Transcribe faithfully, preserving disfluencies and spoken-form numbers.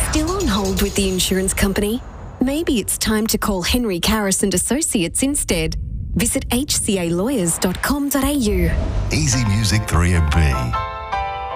Still on hold with the insurance company? Maybe it's time to call Henry Karras and Associates instead. Visit h c a lawyers dot com dot a u. Easy Music three M P.